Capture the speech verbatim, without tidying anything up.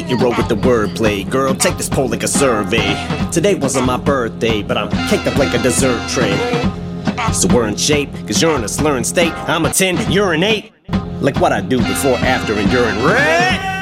You wrote with the wordplay. Girl, take this poll like a survey. Today wasn't my birthday, but I'm caked up like a dessert tray. So we're in shape, cause you're in a slurring state. I'm a ten, you're an eight. Like what I do before, after, and during. Red!